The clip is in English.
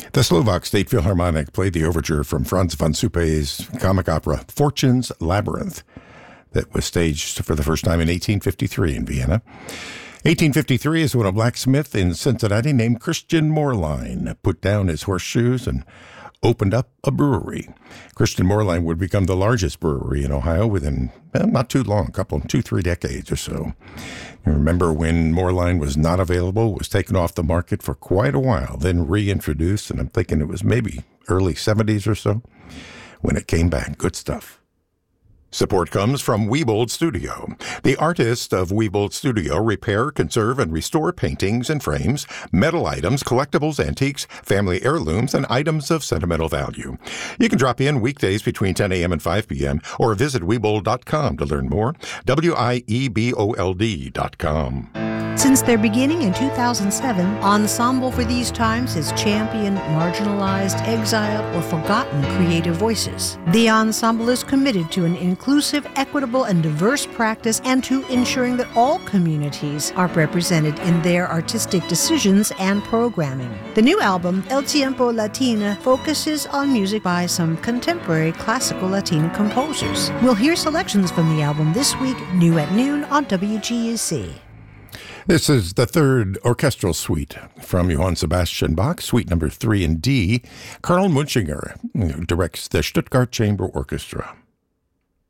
The Slovak State Philharmonic played the overture from Franz von Suppe's comic opera Fortune's Labyrinth that was staged for the first time in 1853 in Vienna. 1853 is when a blacksmith in Cincinnati named Christian Moerlein put down his horseshoes and opened up a brewery. Christian Moerlein would become the largest brewery in Ohio within not too long, 2-3 decades or so. You remember when Moerlein was not available, was taken off the market for quite a while, then reintroduced, and I'm thinking it was maybe early 70s or so when it came back. Good stuff. Support comes from Wiebold Studio. The artists of Wiebold Studio repair, conserve, and restore paintings and frames, metal items, collectibles, antiques, family heirlooms, and items of sentimental value. You can drop in weekdays between 10 a.m. and 5 p.m. or visit Wiebold.com to learn more. WIEBOLD.com. Since their beginning in 2007, Ensemble for These Times has championed marginalized, exiled, or forgotten creative voices. The Ensemble is committed to an inclusive, equitable, and diverse practice and to ensuring that all communities are represented in their artistic decisions and programming. The new album, El Tiempo Latina, focuses on music by some contemporary classical Latina composers. We'll hear selections from the album this week, new at noon on WGUC. This is the third orchestral suite from Johann Sebastian Bach, Suite number 3 in D. Karl Munchinger directs the Stuttgart Chamber Orchestra.